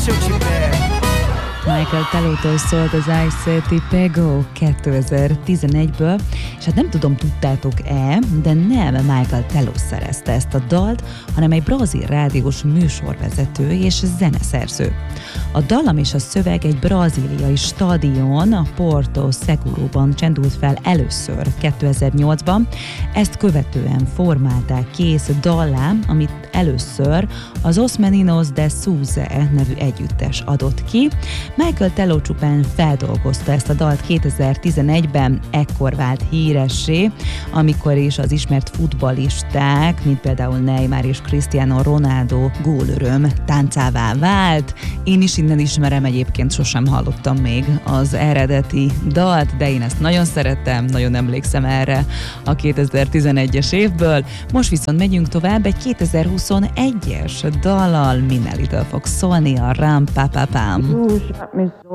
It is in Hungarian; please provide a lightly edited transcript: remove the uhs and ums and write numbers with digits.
Michael Telótól szólt az Ice Tipego 2011-ből, és hát nem tudom, tudtátok-e, de nem Michael Teló szerezte ezt a dalt, hanem egy brazil rádiós műsorvezető és zeneszerző. A dallam és a szöveg egy brazíliai stadion, a Porto Seguróban csendült fel először 2008-ban, ezt követően formálták kész dallá, amit először az Os Meninos de Souza nevű együttes adott ki. Michael Teló csupán feldolgozta ezt a dalt 2011-ben, ekkor vált híressé, amikor is az ismert futballisták, mint például Neymar és Cristiano Ronaldo gólöröm táncává vált. Én is innen ismerem, egyébként sosem hallottam még az eredeti dalt, de én ezt nagyon szeretem, nagyon emlékszem erre a 2011-es évből. Most viszont megyünk tovább egy 2021-es dallal, Minelly-től fog szólni a Ram Pa Pa Pam. Me so